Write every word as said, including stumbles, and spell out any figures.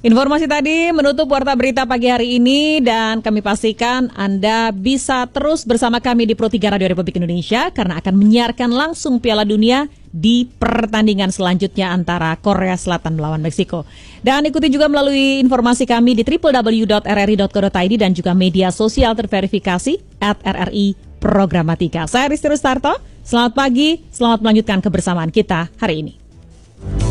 Informasi tadi menutup Warta Berita pagi hari ini dan kami pastikan Anda bisa terus bersama kami di Pro tiga Radio Republik Indonesia karena akan menyiarkan langsung Piala Dunia di pertandingan selanjutnya antara Korea Selatan melawan Meksiko. Dan ikuti juga melalui informasi kami di w w w dot r r i dot co dot i d dan juga media sosial terverifikasi at r r i Programatika. Saya Risti Rustarto, selamat pagi, selamat melanjutkan kebersamaan kita hari ini.